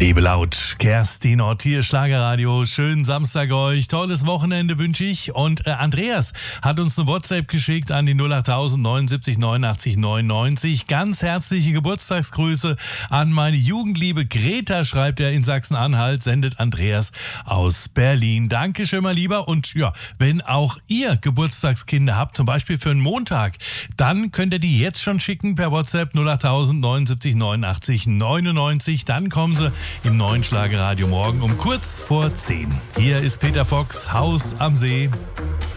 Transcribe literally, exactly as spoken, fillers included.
Liebe laut, Kerstin Ott hier, Schlagerradio. Schönen Samstag euch, tolles Wochenende wünsche ich. Und äh, Andreas hat uns eine WhatsApp geschickt an die null achttausend neunundsiebzig neunundachtzig neunundneunzig. Ganz herzliche Geburtstagsgrüße an meine Jugendliebe Greta, schreibt er in Sachsen-Anhalt, sendet Andreas aus Berlin. Dankeschön, mein Lieber. Und ja, wenn auch ihr Geburtstagskinder habt, zum Beispiel für einen Montag, dann könnt ihr die jetzt schon schicken per WhatsApp null achttausend neunundsiebzig neunundachtzig neunundneunzig. Dann kommen sie im neuen Schlagerradio morgen um kurz vor zehn. Hier ist Peter Fox, Haus am See.